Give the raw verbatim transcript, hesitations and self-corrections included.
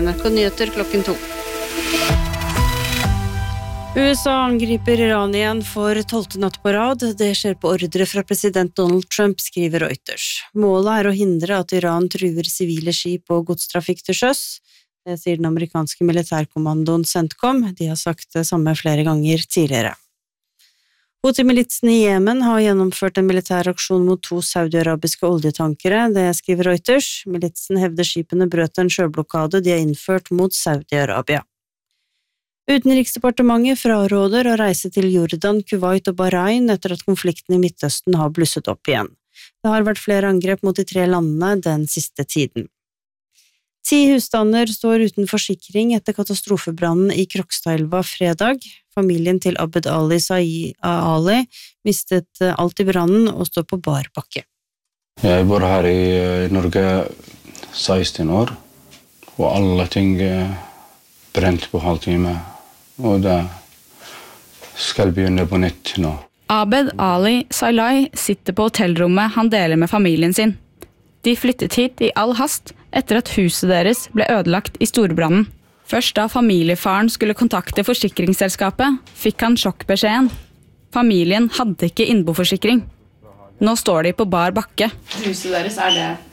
N R K Nyheter klokken to. U S A angriper Iran igjen for tolvte natt på rad. Det skjer på ordre fra president Donald Trump, skriver Reuters. Målet er å hindre at Iran truer sivile skip og godstrafikk til sjøs. Det sier den amerikanske militærkommandoen CENTCOM. De har sagt det samme flere ganger tidligere. Houthi-militsen i Jemen har gjennomført en militær aksjon mot to saudi-arabiske oljetankere. Det skriver Reuters. Militsen hevder skipene brøt en sjøblokade de har innført mot Saudi-Arabia. Utenriksdepartementet fraråder å reise til Jordan, Kuwait og Bahrain etter at konflikten i Midtøsten har blusset opp igjen. Det har vært flere angrep mot de tre landene den siste tiden. Ti husstander står uten forsikring etter katastrofebrannen i Krokstadelva fredag. Familien til Abed Ali Saeed Ali mistet alt i brannen og står på bar bakke. Jeg bor her i Norge seksten år, og alle ting brent på halvtime. Og det skal begynne på nytt nå. Abed Ali Saeed sitter på hotellrommet han deler med familien sin. De flyttet hit i all hast etter at huset deres ble ødelagt i storbrannen. Først da familiefaren skulle kontakte forsikringsselskapet, fikk han sjokkbeskjeden. Familien hadde ikke innboforsikring. Nå står de på bar bakke. Huset deres, er det